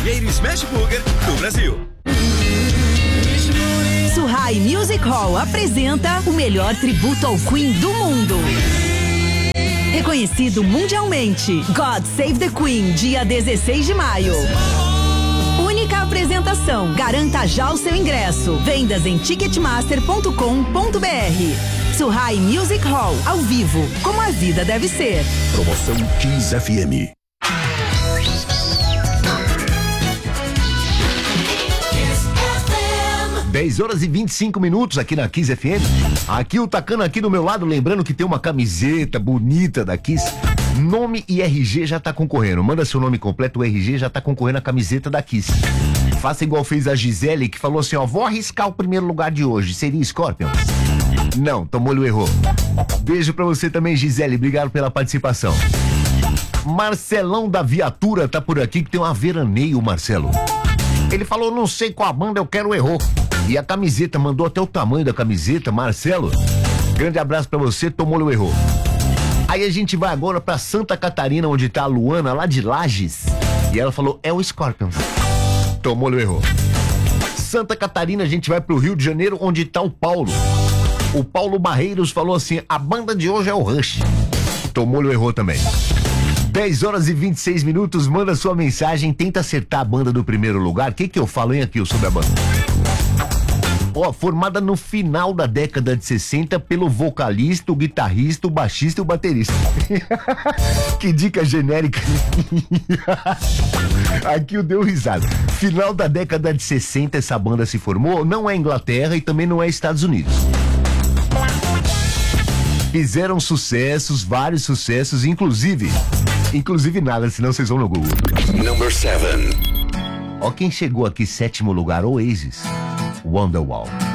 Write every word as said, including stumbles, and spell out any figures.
hamburgueria Smash Burger do Brasil. Surrai Music Hall apresenta o melhor tributo ao Queen do mundo. Reconhecido mundialmente, God Save the Queen, dia dezesseis de maio. Única apresentação. Garanta já o seu ingresso. Vendas em ticketmaster ponto com ponto br. Surrai Music Hall, ao vivo, como a vida deve ser. Promoção Kiss F M. dez horas e vinte e cinco minutos aqui na Kiss F M. Aqui o Tacano aqui do meu lado, lembrando que tem uma camiseta bonita da Kiss. Nome e R G já tá concorrendo. Manda seu nome completo, o R G já tá concorrendo a camiseta da Kiss. Faça igual fez a Gisele, que falou assim, ó, vou arriscar o primeiro lugar de hoje. Seria Scorpions? Não, Tomolho errou. Beijo pra você também, Gisele. Obrigado pela participação. Marcelão da Viatura tá por aqui, que tem uma veraneio, Marcelo. Ele falou, não sei qual a banda, eu quero errou. E a camiseta, mandou até o tamanho da camiseta, Marcelo. Grande abraço pra você, Tomolho errou. Aí a gente vai agora pra Santa Catarina, onde tá a Luana, lá de Lages. E ela falou, é o Scorpions. Tomolho errou. Santa Catarina, a gente vai pro Rio de Janeiro, onde tá o Paulo. O Paulo Barreiros falou assim, a banda de hoje é o Rush. Tomolho errou também. dez horas e vinte e seis minutos, manda sua mensagem, tenta acertar a banda do primeiro lugar. O que que eu falo, hein, aqui sobre a banda? Ó, formada no final da década de sessenta pelo vocalista, o guitarrista, o baixista e o baterista. Que dica genérica. Aqui o deu risada. Final da década de sessenta essa banda se formou, não é Inglaterra e também não é Estados Unidos. Fizeram sucessos, vários sucessos, inclusive, inclusive nada, senão vocês vão no Google. Number seven. Ó quem chegou aqui, sétimo lugar, Oasis, Wonderwall.